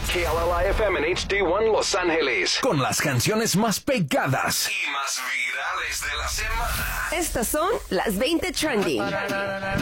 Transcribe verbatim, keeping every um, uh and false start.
K L L I F M en H D uno Los Ángeles. Con las canciones más pegadas y más virales de la semana. Estas son las veinte trending.